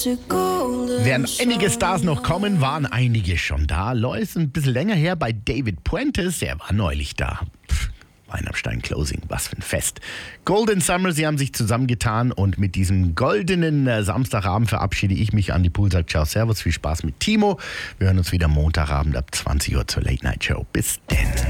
Während einige Stars noch kommen, waren einige schon da. Lois, ein bisschen länger her bei David Puentes, er war neulich da. Weihnachtsstein Closing, was für ein Fest. Golden Summer, sie haben sich zusammengetan und mit diesem goldenen Samstagabend verabschiede ich mich an die Pool, sagt ciao, servus, viel Spaß mit Timo. Wir hören uns wieder Montagabend ab 20 Uhr zur Late Night Show. Bis denn.